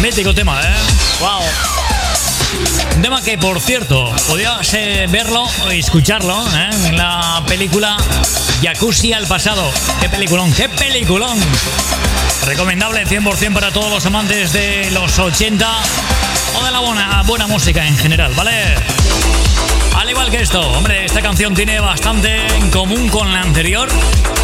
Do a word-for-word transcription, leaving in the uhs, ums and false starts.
Mítico tema, ¿eh? Wow. Un tema que, por cierto, podías eh, verlo o escucharlo ¿eh? en la película Jacuzzi al pasado. ¡Qué peliculón! ¡Qué peliculón! Recomendable cien por ciento para todos los amantes de los ochenta o de la buena, buena música en general, ¿vale? Al igual que esto, hombre, esta canción tiene bastante en común con la anterior.